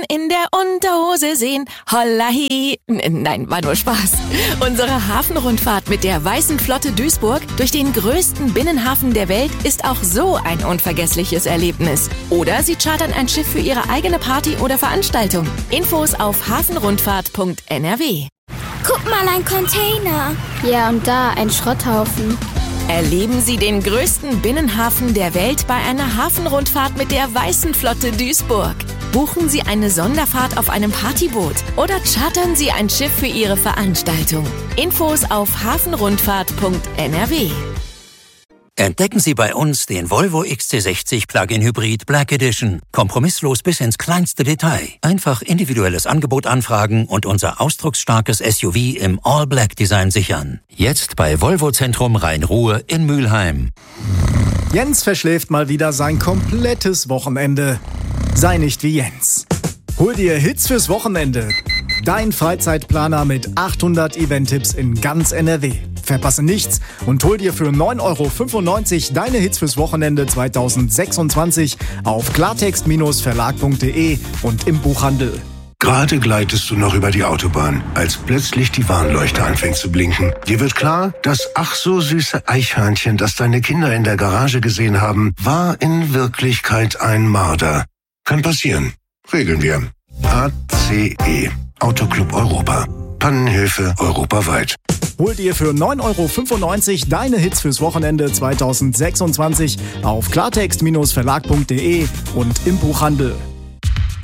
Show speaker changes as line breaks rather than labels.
in der Unterhose sehen. Hollahi. Nein, war nur Spaß. Unsere Hafenrundfahrt mit der Weißen Flotte Duisburg durch den größten Binnenhafen der Welt ist auch so ein unvergessliches Erlebnis. Oder Sie chartern ein Schiff für Ihre eigene Party oder Veranstaltung. Infos auf hafenrundfahrt.nrw.
Guck mal, ein Container.
Ja, und da ein Schrotthaufen.
Erleben Sie den größten Binnenhafen der Welt bei einer Hafenrundfahrt mit der Weißen Flotte Duisburg. Buchen Sie eine Sonderfahrt auf einem Partyboot oder chartern Sie ein Schiff für Ihre Veranstaltung. Infos auf hafenrundfahrt.nrw.
Entdecken Sie bei uns den Volvo XC60 Plug-in Hybrid Black Edition. Kompromisslos bis ins kleinste Detail. Einfach individuelles Angebot anfragen und unser ausdrucksstarkes SUV im All-Black-Design sichern. Jetzt bei Volvo Zentrum Rhein-Ruhr in Mülheim.
Jens verschläft mal wieder sein komplettes Wochenende. Sei nicht wie Jens. Hol dir Hits fürs Wochenende. Dein Freizeitplaner mit 800 Event-Tipps in ganz NRW. Verpasse nichts und hol dir für 9,95 € deine Hits fürs Wochenende 2026 auf klartext-verlag.de und im Buchhandel.
Gerade gleitest du noch über die Autobahn, als plötzlich die Warnleuchte anfängt zu blinken. Dir wird klar, das ach so süße Eichhörnchen, das deine Kinder in der Garage gesehen haben, war in Wirklichkeit ein Marder. Kann passieren. Regeln wir. ACE. Autoclub Europa. Pannenhilfe europaweit.
Hol dir für 9,95 € deine Hits fürs Wochenende 2026 auf klartext-verlag.de und im Buchhandel.